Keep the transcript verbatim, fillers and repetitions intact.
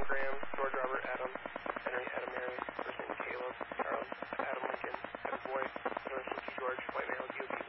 Graham, George Robert, Adam, Henry, Adam Mary, first name Caleb, Charles, Adam Lincoln, Adam Boy, Middle initial G George, White Male, G O P